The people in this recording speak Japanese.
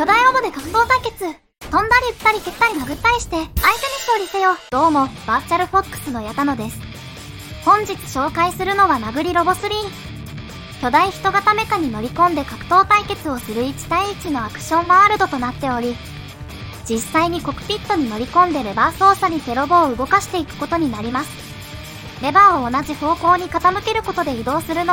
巨大ロボで格闘対決。飛んだり撃ったり蹴ったり殴ったりして相手に勝利せよ。どうも、バーチャルフォックスの矢田野です。本日紹介するのは殴りロボ3。巨大人型メカに乗り込んで格闘対決をする1対1のアクションワールドとなっており、実際にコクピットに乗り込んでレバー操作にてロボを動かしていくことになります。レバーを同じ方向に傾けることで移動するの